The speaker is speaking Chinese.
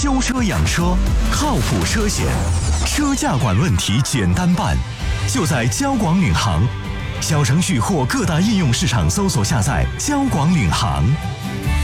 修车养车，靠谱车险，车价管问题简单办，就在交广领航。小程序或各大应用市场搜索下载交广领航。